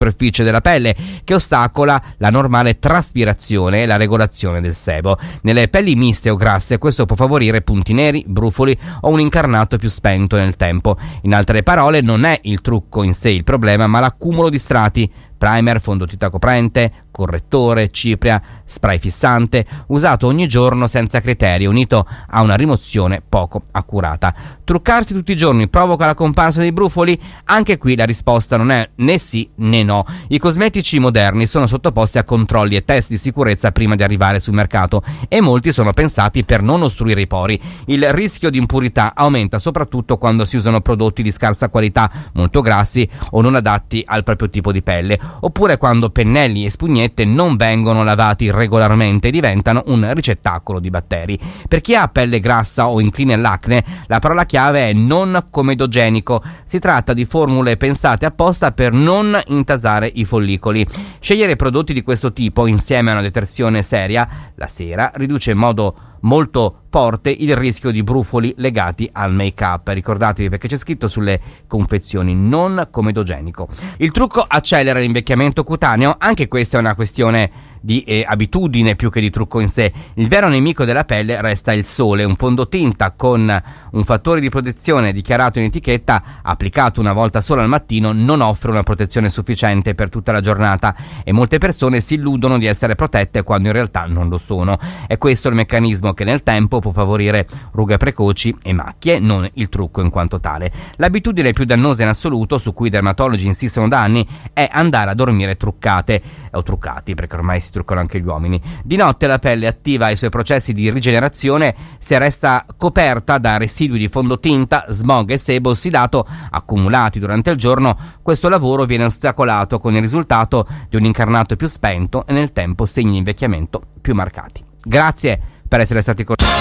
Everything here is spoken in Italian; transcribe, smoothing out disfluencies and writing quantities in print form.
superficie della pelle che ostacola la normale traspirazione e la regolazione del sebo. Nelle pelli miste o grasse questo può favorire punti neri, brufoli o un incarnato più spento nel tempo. In altre parole, non è il trucco in sé il problema, ma l'accumulo di strati: primer, fondotinta coprente, correttore, cipria, spray fissante, usato ogni giorno senza criterio, unito a una rimozione poco accurata. Truccarsi tutti i giorni provoca la comparsa dei brufoli? Anche qui la risposta non è né sì né no. I cosmetici moderni sono sottoposti a controlli e test di sicurezza prima di arrivare sul mercato e molti sono pensati per non ostruire i pori. Il rischio di impurità aumenta soprattutto quando si usano prodotti di scarsa qualità, molto grassi o non adatti al proprio tipo di pelle, oppure quando pennelli e spugnette non vengono lavati regolarmente e diventano un ricettacolo di batteri. Per chi ha pelle grassa o incline all'acne, la parola chiave è non comedogenico. Si tratta di formule pensate apposta per non intasare i follicoli. Scegliere prodotti di questo tipo insieme a una detersione seria la sera riduce in modo molto forte il rischio di brufoli legati al make-up. Ricordatevi, perché c'è scritto sulle confezioni non comedogenico. Il trucco accelera l'invecchiamento cutaneo? Anche questa è una questione di abitudine più che di trucco in sé. Il vero nemico della pelle resta il sole. Un fondotinta con un fattore di protezione dichiarato in etichetta, applicato una volta sola al mattino, non offre una protezione sufficiente per tutta la giornata e molte persone si illudono di essere protette quando in realtà non lo sono. È questo il meccanismo che nel tempo può favorire rughe precoci e macchie, non il trucco in quanto tale. L'abitudine più dannosa in assoluto, su cui i dermatologi insistono da anni, è andare a dormire truccate o truccati, perché ormai si truccano anche gli uomini. Di notte la pelle attiva i suoi processi di rigenerazione se resta coperta da residui di fondotinta, smog e sebo ossidato accumulati durante il giorno. Questo lavoro viene ostacolato con il risultato di un incarnato più spento e nel tempo segni di invecchiamento più marcati. Grazie per essere stati con noi.